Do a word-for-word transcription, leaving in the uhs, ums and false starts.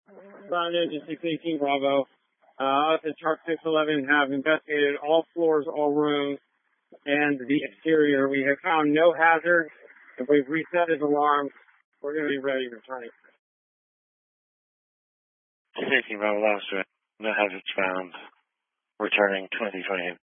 Ground Engine six eighteen Bravo. Uh, us at Shark six eleven have investigated all floors, all rooms, and the exterior. We have found no hazards. If we've reset his alarms, we're going to be ready returning. six eighteen Bravo, last no hazards found. Returning twenty twenty-eight.